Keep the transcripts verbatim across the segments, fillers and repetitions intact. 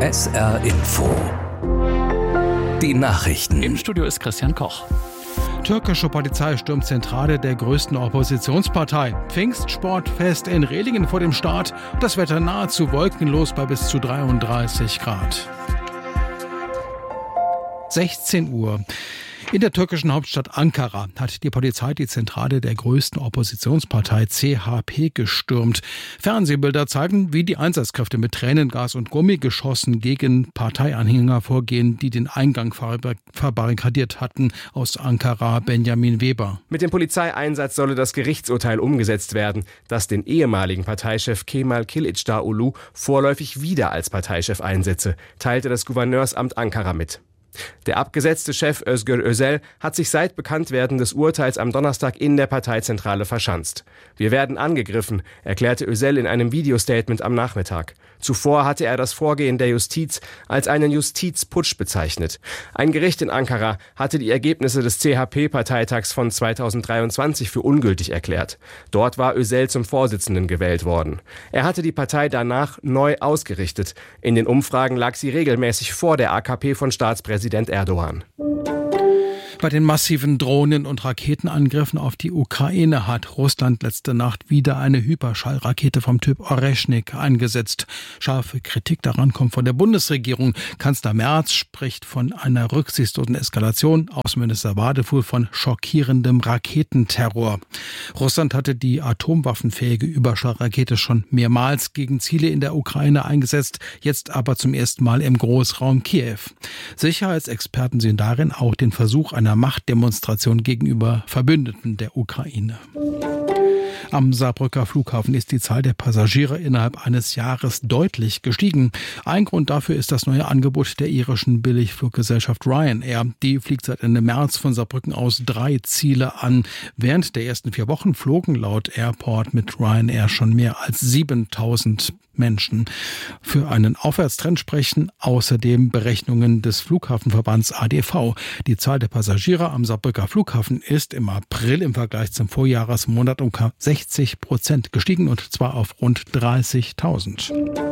S R Info. Die Nachrichten. Im Studio ist Christian Koch. Türkische Polizei stürmt Zentrale der größten Oppositionspartei. Pfingstsportfest in Rehlingen vor dem Start. Das Wetter nahezu wolkenlos bei bis zu dreiunddreißig Grad. sechzehn Uhr. In der türkischen Hauptstadt Ankara hat die Polizei die Zentrale der größten Oppositionspartei C H P gestürmt. Fernsehbilder zeigen, wie die Einsatzkräfte mit Tränengas und Gummigeschossen gegen Parteianhänger vorgehen, die den Eingang verbarrikadiert hatten. Aus Ankara Benjamin Weber. Mit dem Polizeieinsatz solle das Gerichtsurteil umgesetzt werden, das den ehemaligen Parteichef Kemal Kılıçdaroğlu vorläufig wieder als Parteichef einsetze, teilte das Gouverneursamt Ankara mit. Der abgesetzte Chef Özgür Özel hat sich seit Bekanntwerden des Urteils am Donnerstag in der Parteizentrale verschanzt. Wir werden angegriffen, erklärte Özel in einem Videostatement am Nachmittag. Zuvor hatte er das Vorgehen der Justiz als einen Justizputsch bezeichnet. Ein Gericht in Ankara hatte die Ergebnisse des C H P-Parteitags von zweitausenddreiundzwanzig für ungültig erklärt. Dort war Özel zum Vorsitzenden gewählt worden. Er hatte die Partei danach neu ausgerichtet. In den Umfragen lag sie regelmäßig vor der A K P von Staatspräsident Erdogan. Bei den massiven Drohnen- und Raketenangriffen auf die Ukraine hat Russland letzte Nacht wieder eine Hyperschallrakete vom Typ Oreschnik eingesetzt. Scharfe Kritik daran kommt von der Bundesregierung. Kanzler Merz spricht von einer rücksichtslosen Eskalation. Außenminister Wadefuhl von schockierendem Raketenterror. Russland hatte die atomwaffenfähige Überschallrakete schon mehrmals gegen Ziele in der Ukraine eingesetzt, jetzt aber zum ersten Mal im Großraum Kiew. Sicherheitsexperten sehen darin auch den Versuch einer Machtdemonstration gegenüber Verbündeten der Ukraine. Am Saarbrücker Flughafen ist die Zahl der Passagiere innerhalb eines Jahres deutlich gestiegen. Ein Grund dafür ist das neue Angebot der irischen Billigfluggesellschaft Ryanair. Die fliegt seit Ende März von Saarbrücken aus drei Ziele an. Während der ersten vier Wochen flogen laut Airport mit Ryanair schon mehr als siebentausend Menschen. Für einen Aufwärtstrend sprechen außerdem Berechnungen des Flughafenverbands A D V. Die Zahl der Passagiere am Saarbrücker Flughafen ist im April im Vergleich zum Vorjahresmonat um sechzig Prozent gestiegen, und zwar auf rund dreißigtausend.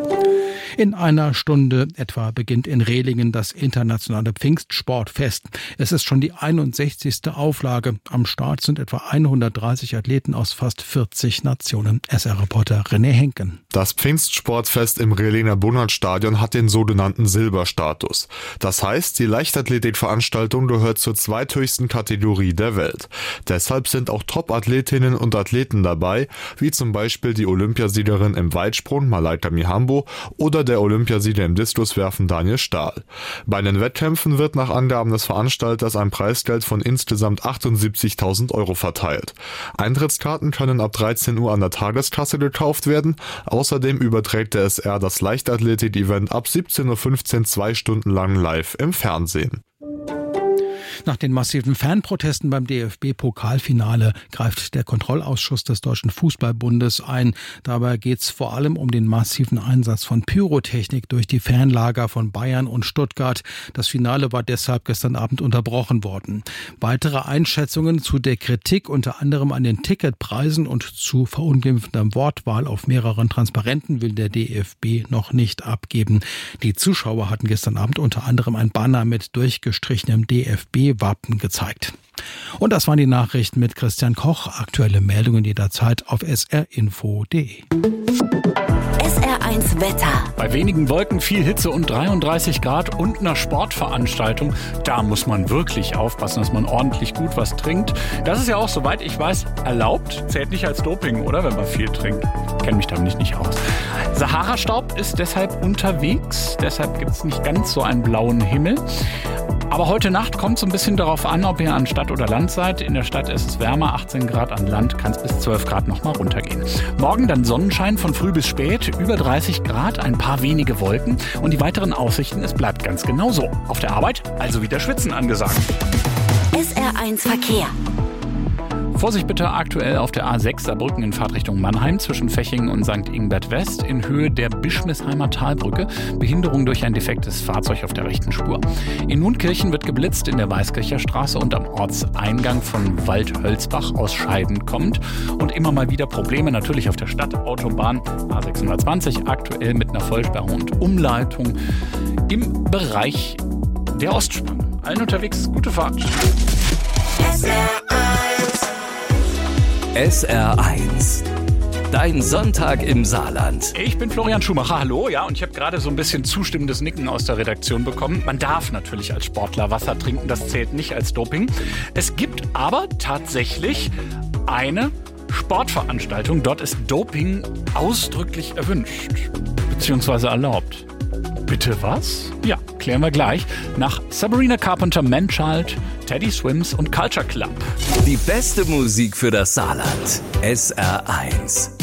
In einer Stunde etwa beginnt in Rehlingen das internationale Pfingstsportfest. Es ist schon die einundsechzigste Auflage. Am Start sind etwa hundertdreißig Athleten aus fast vierzig Nationen. S R-Reporter René Henken. Das Pfingstsportfest im Rehlinger Bunert-Stadion hat den sogenannten Silberstatus. Das heißt, die Leichtathletikveranstaltung gehört zur zweithöchsten Kategorie der Welt. Deshalb sind auch Top-Athletinnen und Athleten dabei, wie zum Beispiel die Olympiasiegerin im Weitsprung Malaika Mihambo oder der Olympiasieger im Diskuswerfen Daniel Stahl. Bei den Wettkämpfen wird nach Angaben des Veranstalters ein Preisgeld von insgesamt achtundsiebzigtausend Euro verteilt. Eintrittskarten können ab dreizehn Uhr an der Tageskasse gekauft werden. Außerdem überträgt der S R das Leichtathletik-Event ab siebzehn Uhr fünfzehn zwei Stunden lang live im Fernsehen. Nach den massiven Fanprotesten beim D F B-Pokalfinale greift der Kontrollausschuss des Deutschen Fußballbundes ein. Dabei geht es vor allem um den massiven Einsatz von Pyrotechnik durch die Fanlager von Bayern und Stuttgart. Das Finale war deshalb gestern Abend unterbrochen worden. Weitere Einschätzungen zu der Kritik, unter anderem an den Ticketpreisen und zu verunglimpfender Wortwahl auf mehreren Transparenten, will der D F B noch nicht abgeben. Die Zuschauer hatten gestern Abend unter anderem ein Banner mit durchgestrichenem D F B-Wappen gezeigt. Und das waren die Nachrichten mit Christian Koch. Aktuelle Meldungen jederzeit auf s r info punkt d e. S R eins Wetter. Bei wenigen Wolken, viel Hitze und dreiunddreißig Grad und einer Sportveranstaltung, da muss man wirklich aufpassen, dass man ordentlich gut was trinkt. Das ist ja auch, soweit ich weiß, erlaubt. Zählt nicht als Doping, oder? Wenn man viel trinkt. Kenne mich damit nicht aus. Sahara-Staub ist deshalb unterwegs. Deshalb gibt es nicht ganz so einen blauen Himmel. Aber heute Nacht kommt es so ein bisschen darauf an, ob ihr an Stadt oder Land seid. In der Stadt ist es wärmer, achtzehn Grad, an Land kann es bis zwölf Grad noch mal runtergehen. Morgen dann Sonnenschein von früh bis spät, über dreißig Grad, ein paar wenige Wolken und die weiteren Aussichten, es bleibt ganz genauso. Auf der Arbeit also wieder Schwitzen angesagt. S R eins Verkehr. Vorsicht bitte aktuell auf der A sechs Saarbrücken in Fahrtrichtung Mannheim zwischen Fechingen und Sankt Ingbert West in Höhe der Bischmisheimer Talbrücke. Behinderung durch ein defektes Fahrzeug auf der rechten Spur. In Nunkirchen wird geblitzt in der Weißkircher Straße und am Ortseingang von Waldhölzbach aus Scheiden kommt. Und immer mal wieder Probleme natürlich auf der Stadtautobahn A sechshundertzwanzig, aktuell mit einer Vollsperrung und Umleitung im Bereich der Ostspanne. Allen unterwegs, gute Fahrt. S R eins. S R eins. Dein Sonntag im Saarland. Ich bin Florian Schumacher, hallo, ja, und ich habe gerade so ein bisschen zustimmendes Nicken aus der Redaktion bekommen. Man darf natürlich als Sportler Wasser trinken, das zählt nicht als Doping. Es gibt aber tatsächlich eine Sportveranstaltung, dort ist Doping ausdrücklich erwünscht, beziehungsweise erlaubt. Bitte was? Ja, klären wir gleich. Nach Sabrina Carpenter, Manchild, Teddy Swims und Culture Club. Die beste Musik für das Saarland. S R eins.